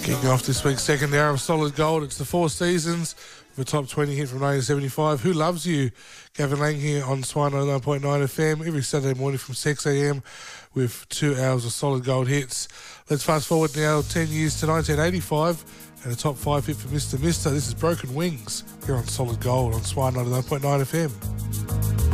Kicking off this week's second hour of Solid Gold, it's the Four Seasons with a top 20 hit from 1975. Who Loves You? Gavin Lang here on Swan 99.9 FM every Saturday morning from 6 a.m. with 2 hours of Solid Gold hits. Let's fast forward now 10 years to 1985 and a top 5 hit for Mr. Mister. This is Broken Wings here on Solid Gold on Swan 99.9 FM.